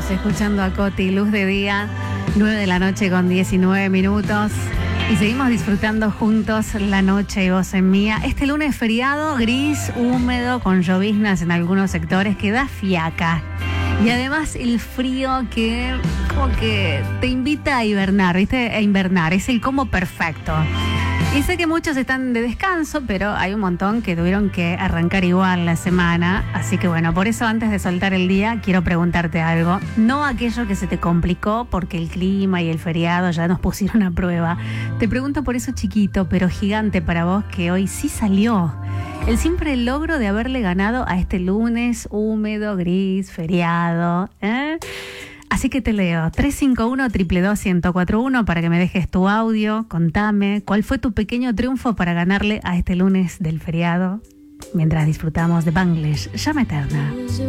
Seguimos escuchando a Coti, Luz de Día, 9 de la noche con 19 minutos. Y seguimos disfrutando juntos la noche y Voz en Mía. Este lunes feriado, gris, húmedo, con lloviznas en algunos sectores, que da fiaca. Y además el frío que como que te invita a hibernar, ¿viste? A invernar, es el combo perfecto. Y sé que muchos están de descanso, pero hay un montón que tuvieron que arrancar igual la semana. Así que bueno, por eso antes de soltar el día, quiero preguntarte algo. No aquello que se te complicó porque el clima y el feriado ya nos pusieron a prueba. Te pregunto por eso chiquito, pero gigante para vos, que hoy sí salió. El simple logro de haberle ganado a este lunes húmedo, gris, feriado, ¿eh? Así que te leo, 351-222-1041 para que me dejes tu audio, contame cuál fue tu pequeño triunfo para ganarle a este lunes del feriado, mientras disfrutamos de Banglish, Llama Eterna.